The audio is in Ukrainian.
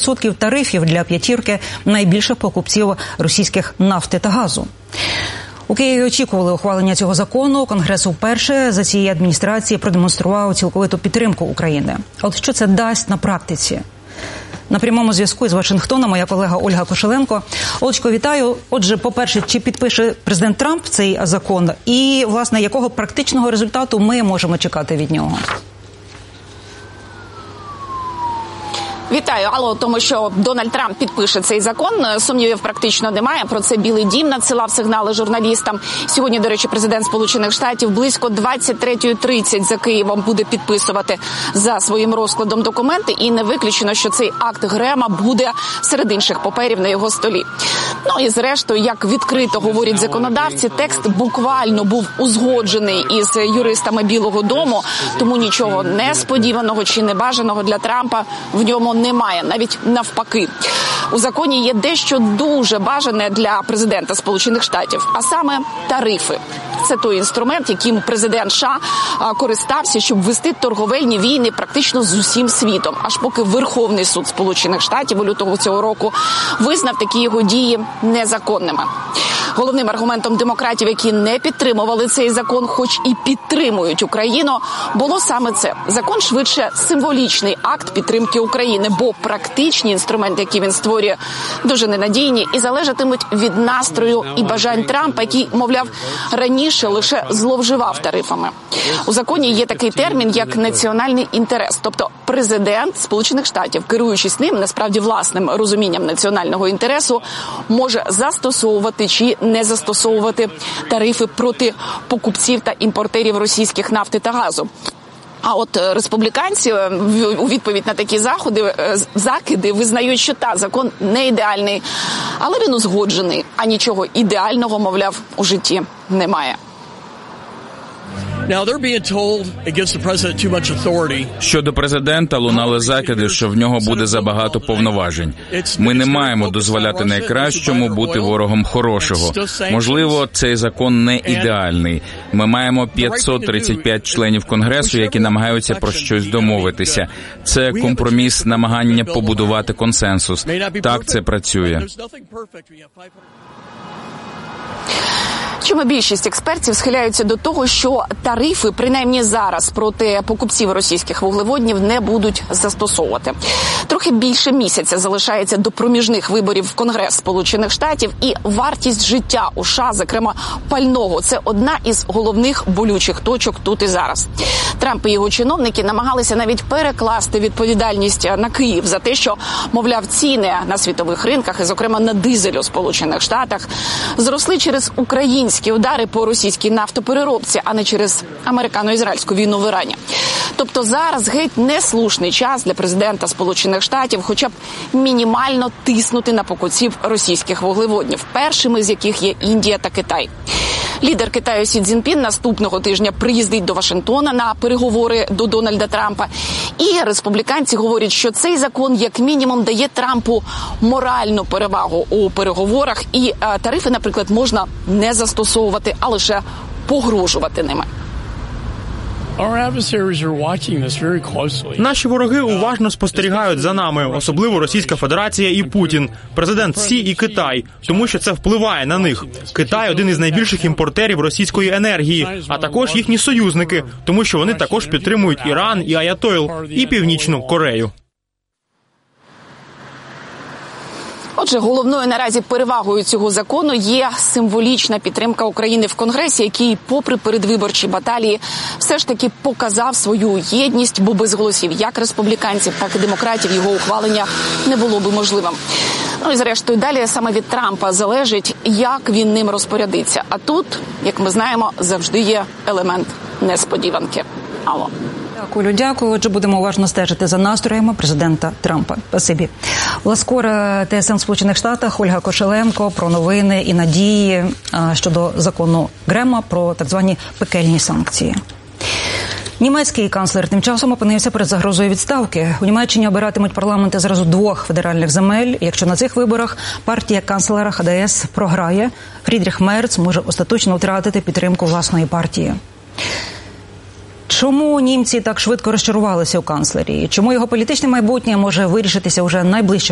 10% тарифів для п'ятірки найбільших покупців російських нафти та газу. У Києві очікували ухвалення цього закону. Конгрес вперше за цієї адміністрації продемонстрував цілковиту підтримку України. От що це дасть на практиці? На прямому зв'язку із Вашингтона моя колега Ольга Кошеленко. Олечко, вітаю. Отже, по-перше, чи підпише президент Трамп цей закон? І, власне, якого практичного результату ми можемо чекати від нього? Вітаю, Алло, тому що Дональд Трамп підпише цей закон, сумнівів практично немає. Про це Білий дім надсилав сигнали журналістам. Сьогодні, до речі, президент Сполучених Штатів близько 23:30 за Києвом буде підписувати за своїм розкладом документи. І не виключено, що цей акт Грема буде серед інших паперів на його столі. Ну і зрештою, як відкрито говорять законодавці, текст буквально бубув узгоджений із юристами Білого дому, тому нічого несподіваного чи небажаного для Трампа в ньому немає, навіть навпаки. У законі є дещо дуже бажане для президента Сполучених Штатів, а саме тарифи. Це той інструмент, яким президент США користався, щоб вести торговельні війни практично з усім світом, аж поки Верховний суд Сполучених Штатів у лютому цього року визнав такі його дії незаконними. Головним аргументом демократів, які не підтримували цей закон, хоч і підтримують Україну, було саме це. Закон швидше символічний акт підтримки України, бо практичні інструменти, які він створює, дуже ненадійні і залежатимуть від настрою і бажань Трампа, який, мовляв, раніше лише зловживав тарифами. У законі є такий термін, як національний інтерес. Тобто президент Сполучених Штатів, керуючись ним, насправді власним розумінням національного інтересу, може застосовувати чи не застосовувати тарифи проти покупців та імпортерів російських нафти та газу. А от республіканці у відповідь на такі закиди визнають, що закон не ідеальний, але він узгоджений, а нічого ідеального, мовляв, у житті немає. Щодо президента лунали закиди, що в нього буде забагато повноважень. Ми не маємо дозволяти найкращому бути ворогом хорошого. Можливо, цей закон не ідеальний. Ми маємо 535 членів Конгресу, які намагаються про щось домовитися. Це компроміс, намагання побудувати консенсус. Так це працює. Чому більшість експертів схиляються до того, що тарифи, принаймні зараз, проти покупців російських вуглеводнів не будуть застосовувати. Трохи більше місяця залишається до проміжних виборів в Конгрес Сполучених Штатів, і вартість життя у США, зокрема пального, це одна із головних болючих точок тут і зараз. Трамп і його чиновники намагалися навіть перекласти відповідальність на Київ за те, що, мовляв, ціни на світових ринках, і, зокрема, на дизель у Сполучених Штатах, зросли через українські удари по російській нафтопереробці, а не через американо-ізраїльську війну в Ірані. Тобто зараз геть неслушний час для президента Сполучених Штатів хоча б мінімально тиснути на покупців російських вуглеводнів, першими з яких є Індія та Китай. Лідер Китаю Сі Цзіньпін наступного тижня приїздить до Вашингтона на переговори до Дональда Трампа. І республіканці говорять, що цей закон як мінімум дає Трампу моральну перевагу у переговорах. І тарифи, наприклад, можна не застосовувати, а лише погрожувати ними. Наші вороги уважно спостерігають за нами, особливо Російська Федерація і Путін, президент Сі і Китай, тому що це впливає на них. Китай – один із найбільших імпортерів російської енергії, а також їхні союзники, тому що вони також підтримують Іран і Аятойл, і Північну Корею. Отже, головною наразі перевагою цього закону є символічна підтримка України в Конгресі, який, попри передвиборчі баталії, все ж таки показав свою єдність, бо без голосів як республіканців, так і демократів його ухвалення не було би можливим. Ну і зрештою, далі саме від Трампа залежить, як він ним розпорядиться. А тут, як ми знаємо, завжди є елемент несподіванки. Алло. Дякую. Отже, будемо уважно стежити за настроями президента Трампа. Спасибі. Ласкора, ТСН в Сполучених Штатах, Ольга Кошеленко про новини і надії щодо закону Грема про так звані пекельні санкції. Німецький канцлер тим часом опинився перед загрозою відставки. У Німеччині обиратимуть парламенти зразу 2 федеральних земель. Якщо на цих виборах партія канцлера ХДС програє, Фрідріх Мерц може остаточно втратити підтримку власної партії. Чому німці так швидко розчарувалися у канцлері? Чому його політичне майбутнє може вирішитися уже найближчим